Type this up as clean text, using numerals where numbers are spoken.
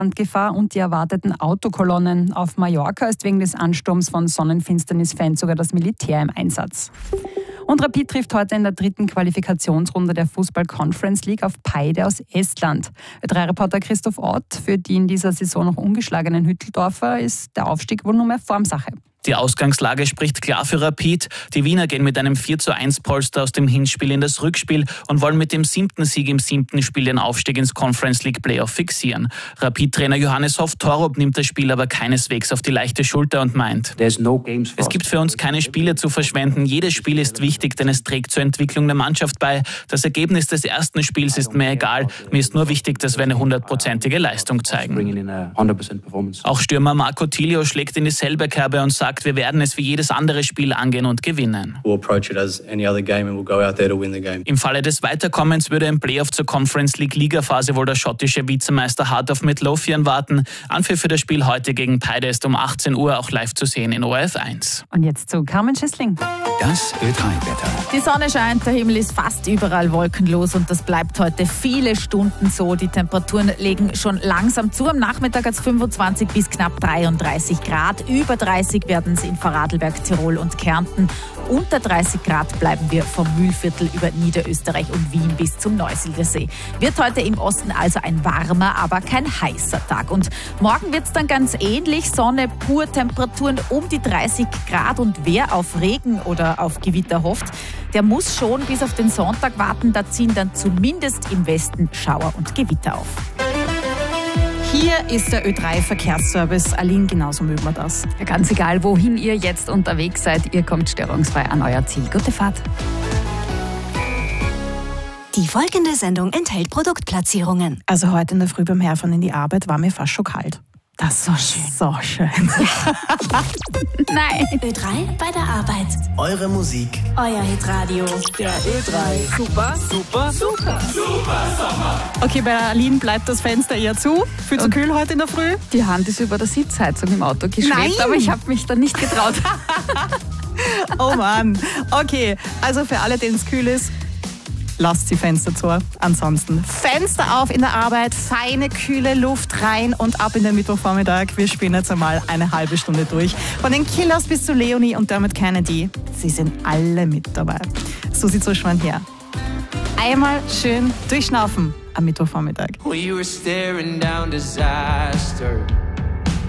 Brandgefahr und die erwarteten Autokolonnen. Auf Mallorca ist wegen des Ansturms von Sonnenfinsternis-Fans sogar das Militär im Einsatz. Und Rapid trifft heute in der 3. Qualifikationsrunde der Fußball-Conference League auf Paide aus Estland. Ö3-Reporter Christoph Ott: Für die in dieser Saison noch ungeschlagenen Hütteldorfer ist der Aufstieg wohl nur mehr Formsache. Die Ausgangslage spricht klar für Rapid. Die Wiener gehen mit einem 4:1 Polster aus dem Hinspiel in das Rückspiel und wollen mit dem 7. Sieg im 7. Spiel den Aufstieg ins Conference League Playoff fixieren. Rapid-Trainer Johannes Hoff-Torup nimmt das Spiel aber keineswegs auf die leichte Schulter und meint: Es gibt für uns keine Spiele zu verschwenden. Jedes Spiel ist wichtig, denn es trägt zur Entwicklung der Mannschaft bei. Das Ergebnis des ersten Spiels ist mir egal. Mir ist nur wichtig, dass wir eine 100%ige Leistung zeigen. Auch Stürmer Marco Tilio schlägt in dieselbe Kerbe und sagt: Wir werden es wie jedes andere Spiel angehen und gewinnen. Im Falle des Weiterkommens würde im Playoff zur Conference League Ligaphase wohl der schottische Vizemeister Heart of Midlothian warten. Anpfiff für das Spiel heute gegen Paide ist um 18 Uhr auch live zu sehen in ORF 1. Und jetzt zu Carmen Schissling. Das Ö3-Wetter. Die Sonne scheint, der Himmel ist fast überall wolkenlos und das bleibt heute viele Stunden so. Die Temperaturen legen schon langsam zu. Am Nachmittag hat es 25 bis knapp 33 Grad. Über 30 werden es in Vorarlberg, Tirol und Kärnten. Unter 30 Grad bleiben wir vom Mühlviertel über Niederösterreich und Wien bis zum Neusiedlersee. Wird heute im Osten also ein warmer, aber kein heißer Tag. Und morgen wird es dann ganz ähnlich. Sonne pur, Temperaturen um die 30 Grad. Und wer auf Regen oder auf Gewitter hofft, der muss schon bis auf den Sonntag warten. Da ziehen dann zumindest im Westen Schauer und Gewitter auf. Hier ist der Ö3-Verkehrsservice. Aline, genauso mögen wir das. Ja, ganz egal, wohin ihr jetzt unterwegs seid, ihr kommt störungsfrei an euer Ziel. Gute Fahrt. Die folgende Sendung enthält Produktplatzierungen. Also heute in der Früh beim Herfahren in die Arbeit war mir fast schon kalt. Das ist so schön. So schön. Nein. Ö3 bei der Arbeit. Eure Musik. Euer Hitradio. Der Ö3 Super Sommer. Okay, bei Aline bleibt das Fenster eher zu. Viel zu kühl heute in der Früh. Die Hand ist über der Sitzheizung im Auto geschwebt, Nein. aber ich habe mich da nicht getraut. Oh Mann. Okay, also für alle, denen es kühl ist, lasst die Fenster zu. Ansonsten Fenster auf in der Arbeit, feine, kühle Luft rein und ab in den Mittwochvormittag. Wir spielen jetzt einmal eine halbe Stunde durch. Von den Killers bis zu Leonie und Dermot Kennedy. Sie sind alle mit dabei. Susi Zuschmann hier. Einmal schön durchschnaufen am Mittwochvormittag. We were staring down disaster.